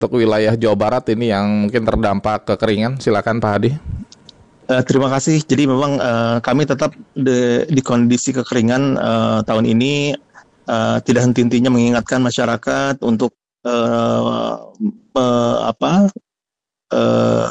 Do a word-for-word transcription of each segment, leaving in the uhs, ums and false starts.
untuk wilayah Jawa Barat ini yang mungkin terdampak kekeringan? Silakan Pak Hadi. Uh, terima kasih. Jadi memang uh, kami tetap de, di kondisi kekeringan uh, tahun ini uh, tidak henti-hentinya mengingatkan masyarakat untuk uh, uh, apa uh,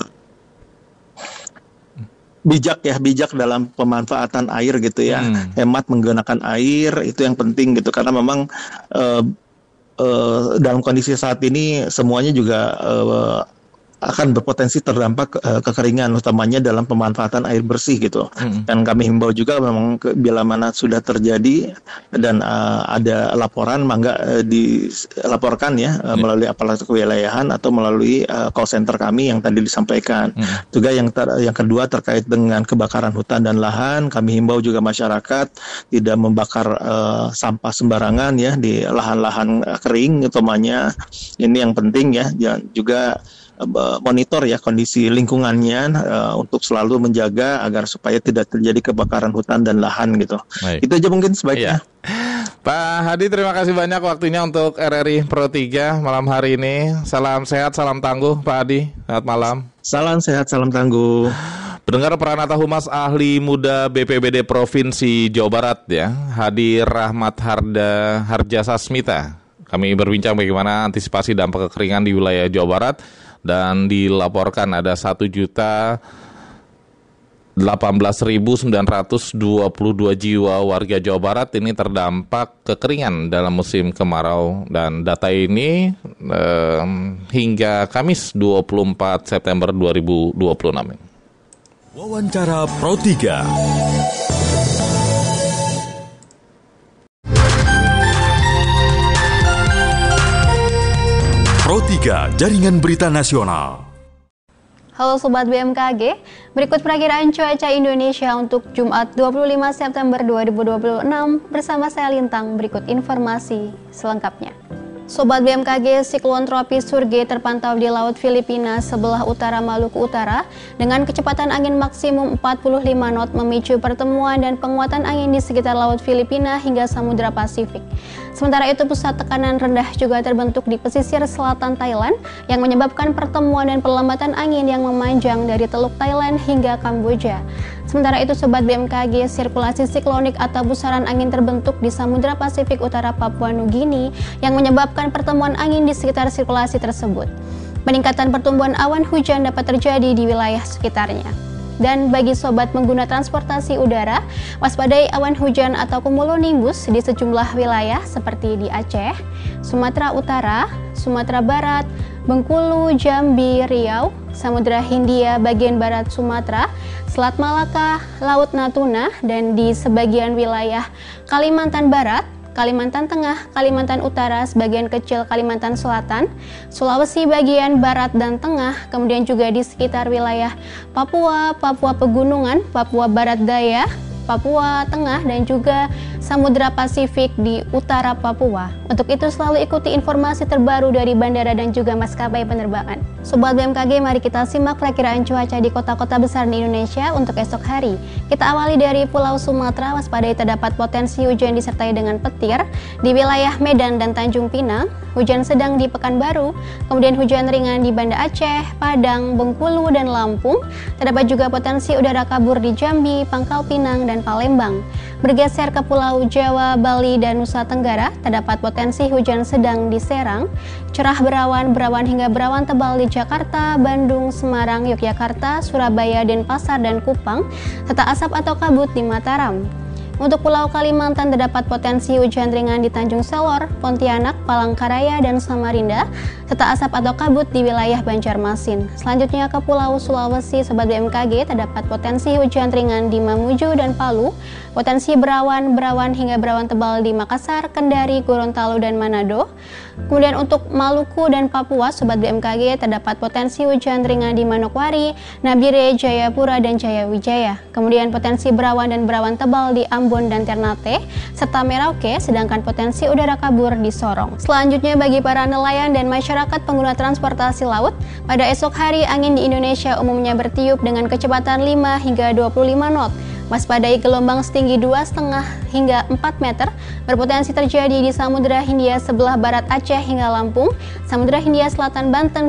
bijak ya bijak dalam pemanfaatan air gitu ya, hmm. hemat menggunakan air itu yang penting gitu, karena memang uh, uh, dalam kondisi saat ini semuanya juga uh, akan berpotensi terdampak uh, kekeringan, utamanya dalam pemanfaatan air bersih gitu. Hmm. Dan kami himbau juga memang ke, bila mana sudah terjadi dan uh, ada laporan, mangga uh, dilaporkan ya uh, hmm. melalui aparatur kewilayahan atau melalui uh, call center kami yang tadi disampaikan. Hmm. Juga yang ter, yang kedua terkait dengan kebakaran hutan dan lahan, kami himbau juga masyarakat tidak membakar uh, sampah sembarangan ya di lahan-lahan kering utamanya. Ini yang penting ya, dan juga monitor ya kondisi lingkungannya uh, untuk selalu menjaga agar supaya tidak terjadi kebakaran hutan dan lahan gitu. Baik. Itu aja mungkin sebaiknya. Iya. Pak Hadi, terima kasih banyak waktunya untuk R R I Pro tiga malam hari ini. Salam sehat, salam tangguh Pak Hadi. Selamat malam. Salam sehat, salam tangguh. Pendengar Pranata Humas Ahli Muda B P B D Provinsi Jawa Barat ya, Hadi Rahmat Harda Harjasasmita. Kami berbincang bagaimana antisipasi dampak kekeringan di wilayah Jawa Barat. Dan dilaporkan ada satu juta delapan belas ribu sembilan ratus dua puluh dua jiwa warga Jawa Barat ini terdampak kekeringan dalam musim kemarau. Dan data ini eh, hingga Kamis dua puluh empat September dua ribu dua puluh enam. Wawancara Pro tiga. Pro tiga, Jaringan Berita Nasional. Halo Sobat B M K G, berikut perakiraan cuaca Indonesia untuk Jumat dua puluh lima September dua ribu dua puluh enam bersama saya Lintang. Berikut informasi selengkapnya. Sobat B M K G, siklon tropis Surge terpantau di Laut Filipina sebelah utara Maluku Utara dengan kecepatan angin maksimum empat puluh lima knot memicu pertemuan dan penguatan angin di sekitar Laut Filipina hingga Samudra Pasifik. Sementara itu, pusat tekanan rendah juga terbentuk di pesisir selatan Thailand yang menyebabkan pertemuan dan perlambatan angin yang memanjang dari Teluk Thailand hingga Kamboja. Sementara itu, Sobat B M K G, sirkulasi siklonik atau pusaran angin terbentuk di Samudra Pasifik Utara Papua Nugini yang menyebabkan pertemuan angin di sekitar sirkulasi tersebut. Peningkatan pertumbuhan awan hujan dapat terjadi di wilayah sekitarnya. Dan bagi sobat pengguna transportasi udara, waspadai awan hujan atau cumulonimbus di sejumlah wilayah seperti di Aceh, Sumatera Utara, Sumatera Barat, Bengkulu, Jambi, Riau, Samudra Hindia bagian barat Sumatera, Selat Malaka, Laut Natuna, dan di sebagian wilayah Kalimantan Barat, Kalimantan Tengah, Kalimantan Utara, sebagian kecil Kalimantan Selatan, Sulawesi bagian barat dan tengah, kemudian juga di sekitar wilayah Papua, Papua Pegunungan, Papua Barat Daya, Papua Tengah, dan juga Samudra Pasifik di utara Papua. Untuk itu selalu ikuti informasi terbaru dari bandara dan juga maskapai penerbangan. Sobat B M K G, mari kita simak perakiraan cuaca di kota-kota besar di Indonesia untuk esok hari. Kita awali dari Pulau Sumatera, waspadai terdapat potensi hujan disertai dengan petir di wilayah Medan dan Tanjung Pinang, hujan sedang di Pekanbaru, kemudian hujan ringan di Banda Aceh, Padang, Bengkulu, dan Lampung. Terdapat juga potensi udara kabur di Jambi, Pangkal Pinang, dan Palembang. Bergeser ke Pulau Jawa, Bali, dan Nusa Tenggara, terdapat potensi hujan sedang di Serang, cerah berawan, berawan hingga berawan tebal di Jakarta, Bandung, Semarang, Yogyakarta, Surabaya, Denpasar, dan Kupang, serta asap atau kabut di Mataram. Untuk Pulau Kalimantan terdapat potensi hujan ringan di Tanjung Selor, Pontianak, Palangkaraya, dan Samarinda, serta asap atau kabut di wilayah Banjarmasin. Selanjutnya ke Pulau Sulawesi, Sobat B M K G, terdapat potensi hujan ringan di Mamuju dan Palu, potensi berawan, berawan hingga berawan tebal di Makassar, Kendari, Gorontalo, dan Manado. Kemudian untuk Maluku dan Papua, Sobat B M K G, terdapat potensi hujan ringan di Manokwari, Nabire, Jayapura, dan Jayawijaya. Kemudian potensi berawan dan berawan tebal di Ambon dan Ternate, serta Merauke, sedangkan potensi udara kabur di Sorong. Selanjutnya bagi para nelayan dan masyarakat pengguna transportasi laut, pada esok hari angin di Indonesia umumnya bertiup dengan kecepatan lima hingga dua puluh lima knot. Waspadai gelombang setinggi dua koma lima hingga empat meter berpotensi terjadi di Samudra Hindia sebelah barat Aceh hingga Lampung, Samudra Hindia Selatan Banten